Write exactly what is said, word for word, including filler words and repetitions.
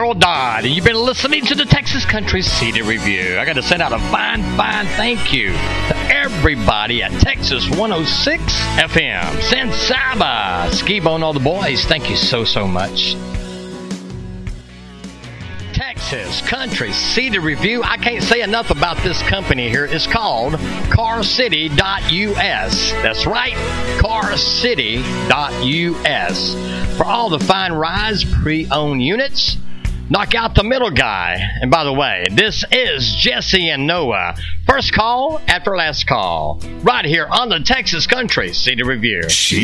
Earl Dodd, and you've been listening to the Texas Country C D Review. I got to send out a fine, fine thank you to everybody at Texas one oh six F M. San Saba, Skibo, and all the boys, thank you so, so much. Texas Country C D Review. I can't say enough about this company here. It's called car city dot U S. That's right, car city dot U S. For all the fine rides, pre-owned units, knock out the middle guy. And by the way, this is Jesse and Noah. First call after last call. Right here on the Texas Country C D Review. She